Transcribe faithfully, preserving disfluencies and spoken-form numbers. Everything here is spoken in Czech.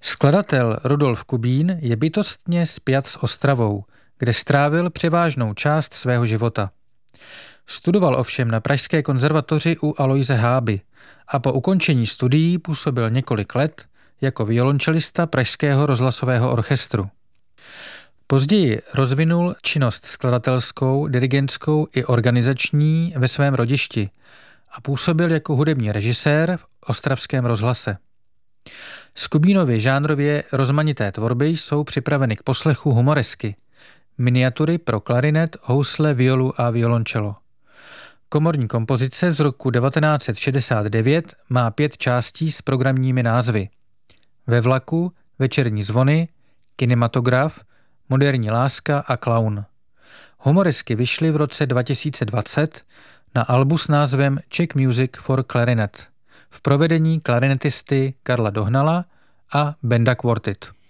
Skladatel Rudolf Kubín je bytostně spjat s Ostravou, kde strávil převážnou část svého života. Studoval ovšem na Pražské konzervatoři u Aloise Háby a po ukončení studií působil několik let jako violončelista Pražského rozhlasového orchestru. Později rozvinul činnost skladatelskou, dirigentskou i organizační ve svém rodišti a působil jako hudební režisér v ostravském rozhlase. Z Kubínovy žánrově rozmanité tvorby jsou připraveny k poslechu humoresky, miniatury pro klarinet, housle, violu a violončelo. Komorní kompozice z roku devatenáct set šedesát devět má pět částí s programními názvy: Ve vlaku, Večerní zvony, Kinematograf, Moderní láska a Klaun. Humoresky vyšly v roce dva tisíce dvacet na albu s názvem Czech Music for Clarinet v provedení klarinetisty Karla Dohnala a Benda Quartet.